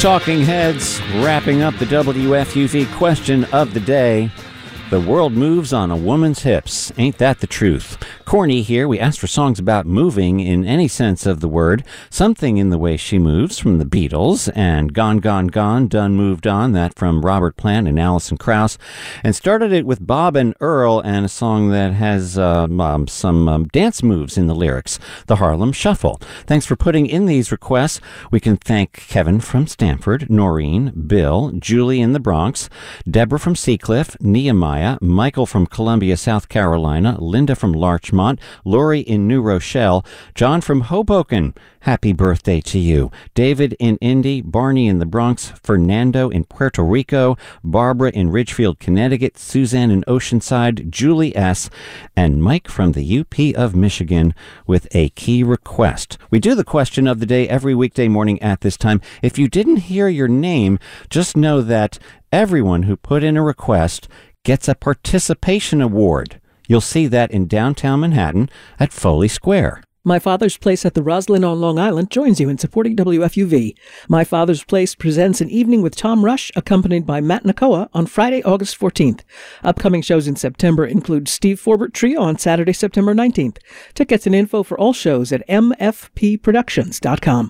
Talking Heads, wrapping up the WFUV question of the day. The world moves on a woman's hips. Ain't that the truth? Corny here. We asked for songs about moving in any sense of the word. Something in the Way She Moves from the Beatles, and Gone, Gone, Gone, Done Moved On, that from Robert Plant and Alison Krauss. And started it with Bob and Earl and a song that has some dance moves in the lyrics, the Harlem Shuffle. Thanks for putting in these requests. We can thank Kevin from Stanford, Noreen, Bill, Julie in the Bronx, Deborah from Seacliff, Nehemiah, Michael from Columbia, South Carolina, Linda from Larchmont, Lori in New Rochelle, John from Hoboken. Happy birthday to you. David in Indy, Barney in the Bronx, Fernando in Puerto Rico, Barbara in Ridgefield, Connecticut, Suzanne in Oceanside, Julie S., and Mike from the UP of Michigan with a key request. We do the question of the day every weekday morning at this time. If you didn't hear your name, just know that everyone who put in a request gets a participation award. You'll see that in downtown Manhattan at Foley Square. My Father's Place at the Roslyn on Long Island joins you in supporting WFUV. My Father's Place presents an evening with Tom Rush, accompanied by Matt Nakoa, on Friday, August 14th. Upcoming shows in September include Steve Forbert Trio on Saturday, September 19th. Tickets and info for all shows at mfpproductions.com.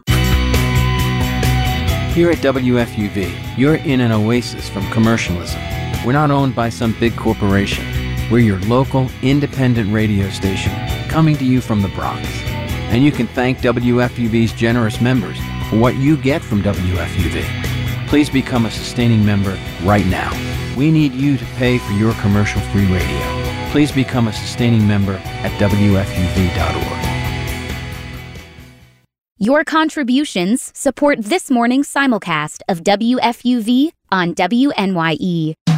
Here at WFUV, you're in an oasis from commercialism. We're not owned by some big corporation. We're your local, independent radio station, coming to you from the Bronx. And you can thank WFUV's generous members for what you get from WFUV. Please become a sustaining member right now. We need you to pay for your commercial-free radio. Please become a sustaining member at WFUV.org. Your contributions support this morning's simulcast of WFUV on WNYE.